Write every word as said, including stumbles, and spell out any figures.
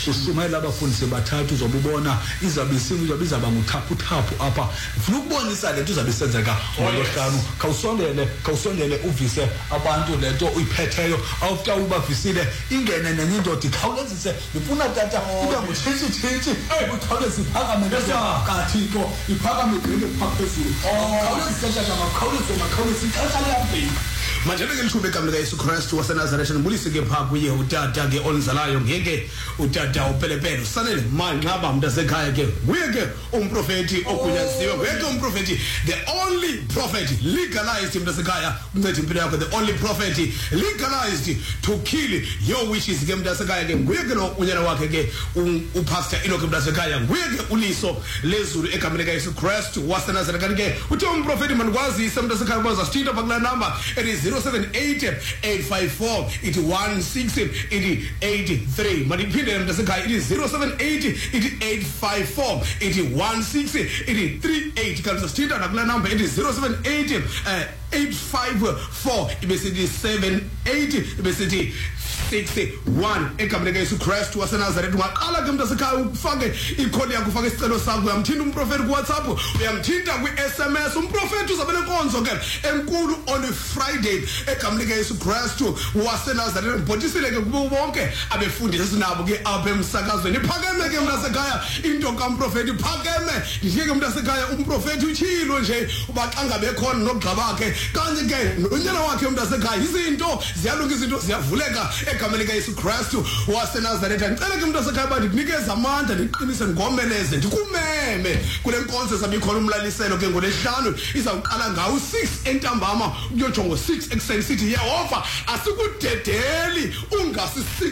usumela abafundisi bathathu uzobubona izabe isinto izabe izaba nguthapu thapu apha ufuna ukubonisa lento izabe isenzeka ngolosihlanu khawusondele khawusondele uvise abantu lento uyiphetheyo after ubavisile ingene nenye indoda ikhawulezise ngifuna tata ube nguthithi thithi ukhawuleze iphakame kaThixo iphakame ngeke phakaphezulu khawulezise tata makhawuleze makhawuleze ixesha liyabheka manje ke lithuba igama lika Yesu Kristu waseNazaretha ngibulise ke pha kuye utata ke onzalayo ngeke utata upelepele usanele manxaba mntasekhaya ke nguye ke umprofeti ogunyaziwe nguye ke umprofeti the only prophet legalized mntasekhaya unceda impilo yakho the only prophet legalized to kill your wishes ke mntasekhaya ke nguye ke lo unyana wakhe ke upastor Enoch mntasekhaya nguye ke uliso lezulu egama lika Yesu Kristu waseNazaretha ke uthe umprofeti mandikwazise mntasekhaya baza sithinta pha kula number it is zero seven eight eight five four it one six it eight three madiphinde mntasekhaya it is zero seven eight eight five four it one six it three eight kanti sithinta nakula number it is zero seven eight eight five four ibesithi seven eight ibesithi six one egama lika Yesu Kristu waseNazaretha ungaqala ke mntasekhaya ufake ikholi yakho ufake isicelo sakho uyamthinta umprofeti ku WhatsApp uyamthinta ku S M S umprofeti uzabe nenkonzo ke enkulu on Friday egama lika Yesu Kristu waseNazaretha ngibhotisile ke kubo bonke abefundisi nabo ke apha emsakazweni iphakeme ke mntasekhaya into kaMprofeti iphakeme ndike ke mntasekhaya umprofeti utshilo nje ubaxanga bekhona nogqabakhe kanti ke nonyana wakhe mntasekhaya izinto ziyalunga izinto ziyavuleka egama lika Yesu Kristu waseNazaretha ngicela ke mntasekhaya bathi kunikeza amandla ndiqinise ngomeleze ndikumeme kule nkonzo sabikhona umlaliselo ke ngolesihlanu izawuqala ngawo six entambama uyojonga six ekuseni sithi Yehova asikudedeli ungasisi